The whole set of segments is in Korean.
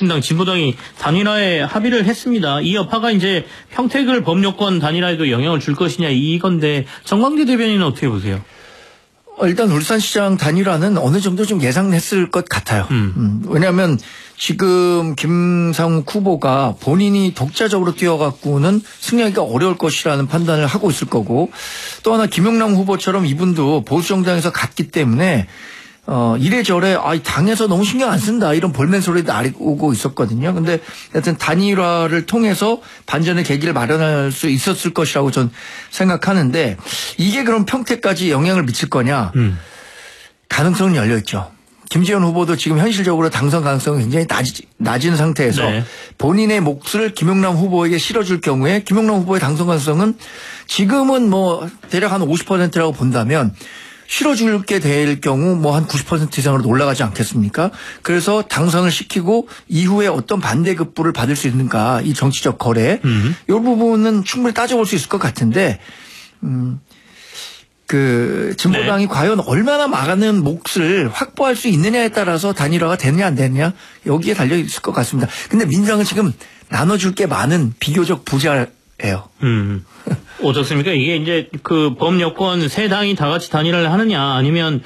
조국혁신당, 진보당이 단일화에 합의를 했습니다. 이 여파가 이제 평택을 범여권 단일화에도 영향을 줄 것이냐 이건데 정광재 대변인은 어떻게 보세요? 일단 울산시장 단일화는 어느 정도 좀 예상했을 것 같아요. 왜냐하면 지금 김상욱 후보가 본인이 독자적으로 뛰어갖고는 승리하기가 어려울 것이라는 판단을 하고 있을 거고, 또 하나 김용남 후보처럼 이분도 보수정당에서 갔기 때문에 이래저래 당에서 너무 신경 안 쓴다 이런 볼멘 소리도 나오고 있었거든요. 근데 하여튼 단일화를 통해서 반전의 계기를 마련할 수 있었을 것이라고 전 생각하는데, 이게 그럼 평택까지 영향을 미칠 거냐? 가능성은 열려 있죠. 김재현 후보도 지금 현실적으로 당선 가능성이 굉장히 낮은 상태에서 네. 본인의 몫을 김용남 후보에게 실어줄 경우에 김용남 후보의 당선 가능성은 지금은 뭐 대략 한 50%라고 본다면 실어줄게 될 경우 뭐 한 90% 이상으로 올라가지 않겠습니까? 그래서 당선을 시키고 이후에 어떤 반대급부를 받을 수 있는가, 이 정치적 거래, 이 부분은 충분히 따져볼 수 있을 것 같은데, 진보당이 네. 과연 얼마나 많은 몫을 확보할 수 있느냐에 따라서 단일화가 되느냐 안 되느냐 여기에 달려 있을 것 같습니다. 근데 민주당은 지금 나눠줄 게 많은 비교적 부자예요. 어떻습니까? 이게 이제 그 범여권 세 당이 다 같이 단일화를 하느냐, 아니면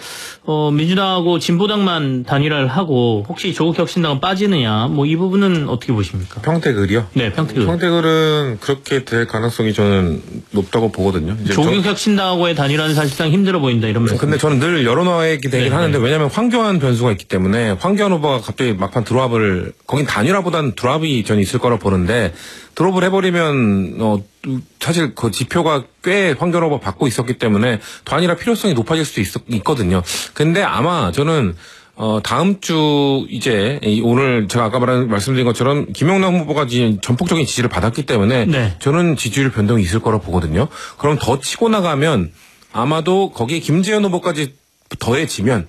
민주당하고 진보당만 단일화를 하고 혹시 조국혁신당은 빠지느냐, 뭐 이 부분은 어떻게 보십니까? 평택을이요? 네, 평택을. 평택을은 그렇게 될 가능성이 저는 높다고 보거든요. 조국혁신당하고의 단일화는 사실상 힘들어 보인다 이런 말씀. 근데 저는 늘 여론화에 되긴 하는데, 왜냐하면 황교안 변수가 있기 때문에 황교안 후보가 갑자기 막판 드롭을, 거긴 단일화보다는 드롭이 저는 있을 거라 보는데, 드롭을 해버리면 사실 그 지표가 꽤 황교안 후보 받고 있었기 때문에 단일화 필요성이 높아질 수도 있거든요. 근데 아마 저는 다음 주 이제 오늘 제가 아까 말씀드린 것처럼 김용남 후보가 전폭적인 지지를 받았기 때문에 네. 저는 지지율 변동이 있을 거라 보거든요. 그럼 더 치고 나가면 아마도 거기에 김재현 후보까지 더해지면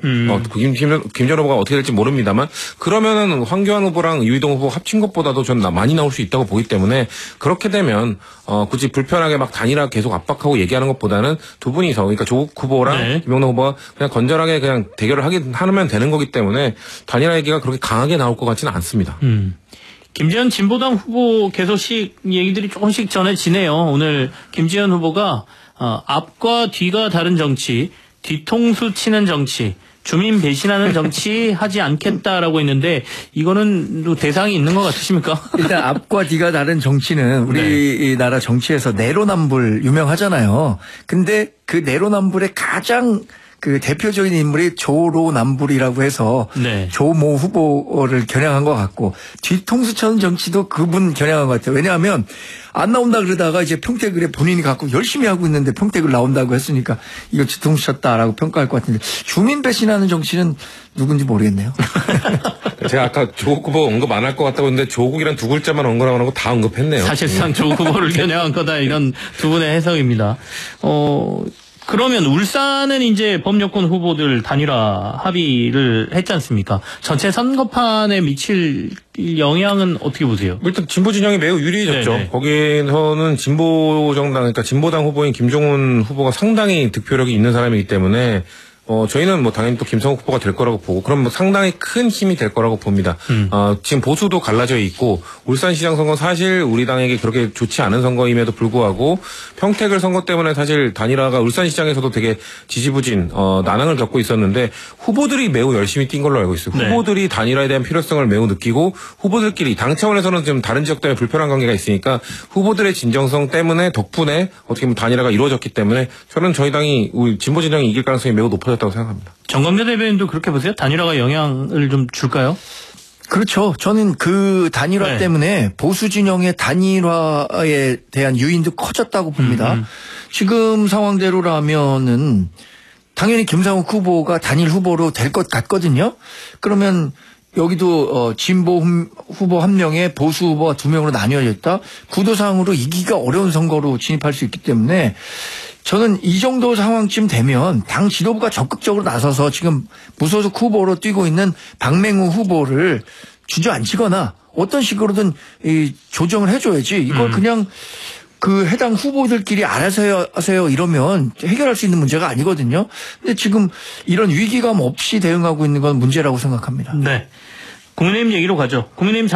김재현 후보가 어떻게 될지 모릅니다만, 그러면은 황교안 후보랑 유희동 후보 합친 것보다도 저는 많이 나올 수 있다고 보기 때문에, 그렇게 되면 굳이 불편하게 막 단일화 계속 압박하고 얘기하는 것보다는 두 분이서, 그러니까 조국 후보랑 네. 김용남 후보가 그냥 건전하게 그냥 대결을 하면 되는 거기 때문에 단일화 얘기가 그렇게 강하게 나올 것 같지는 않습니다. 김재현 진보당 후보 개소식 얘기들이 조금씩 전해지네요. 오늘 김재현 후보가 앞과 뒤가 다른 정치, 뒤통수 치는 정치, 주민 배신하는 정치 하지 않겠다라고 했는데, 이거는 또 대상이 있는 것 같으십니까? 일단 앞과 뒤가 다른 정치는 우리나라 정치에서 내로남불 유명하잖아요. 근데 그 내로남불의 가장 대표적인 인물이 조로남불이라고 해서 네. 조모 후보를 겨냥한 것 같고, 뒤통수 쳐는 정치도 그분 겨냥한 것 같아요. 왜냐하면 안 나온다 그러다가 이제 평택을에 본인이 갖고 열심히 하고 있는데 평택을 나온다고 했으니까 이거 뒤통수 쳤다라고 평가할 것 같은데, 주민 배신하는 정치는 누군지 모르겠네요. 제가 아까 조국 후보 언급 안 할 것 같다고 했는데 조국이란 두 글자만 언급하는 거 다 언급했네요. 사실상 조국 후보를 겨냥한 거다, 이런 두 분의 해석입니다. 그러면 울산은 이제 범여권 후보들 단일화 합의를 했지 않습니까? 전체 선거판에 미칠 영향은 어떻게 보세요? 일단 진보 진영이 매우 유리해졌죠. 네네. 거기서는 진보 정당, 그러니까 진보당 후보인 김종훈 후보가 상당히 득표력이 있는 사람이기 때문에 저희는 뭐 당연히 또 김성욱 후보가 될 거라고 보고, 그럼 뭐 상당히 큰 힘이 될 거라고 봅니다. 지금 보수도 갈라져 있고, 울산시장 선거 사실 우리 당에게 그렇게 좋지 않은 선거임에도 불구하고 평택을 선거 때문에 사실 단일화가 울산시장에서도 되게 지지부진 난항을 겪고 있었는데, 후보들이 매우 열심히 뛴 걸로 알고 있어요. 네. 후보들이 단일화에 대한 필요성을 매우 느끼고, 후보들끼리 당 차원에서는 지금 다른 지역 때문에 불편한 관계가 있으니까 후보들의 진정성 때문에, 덕분에 어떻게 보면 단일화가 이루어졌기 때문에 저는 저희 당이 진보 진영이 이길 가능성이 매우 높아졌다고 생각합니다. 정광재 대변인도 그렇게 보세요? 단일화가 영향을 좀 줄까요? 그렇죠. 저는 그 단일화 네. 때문에 보수 진영의 단일화에 대한 유인도 커졌다고 봅니다. 지금 상황대로라면은 당연히 김상욱 후보가 단일 후보로 될 것 같거든요. 그러면 여기도 진보 후보 1명에 보수 후보가 2명으로 나뉘어져 있다. 구도상으로 이기기가 어려운 선거로 진입할 수 있기 때문에 저는 이 정도 상황쯤 되면 당 지도부가 적극적으로 나서서 지금 무소속 후보로 뛰고 있는 박맹우 후보를 주저앉히거나 어떤 식으로든 조정을 해줘야지, 이걸 그냥 그 해당 후보들끼리 알아서 하세요 이러면 해결할 수 있는 문제가 아니거든요. 근데 지금 이런 위기감 없이 대응하고 있는 건 문제라고 생각합니다. 네. 국민의힘 얘기로 가죠. 국민의힘